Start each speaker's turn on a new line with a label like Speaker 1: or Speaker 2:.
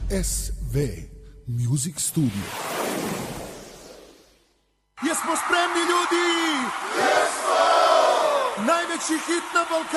Speaker 1: SV Music Studio.
Speaker 2: Jesmo spremni ljudi? Jesmo! Najveći hit na Balkanu.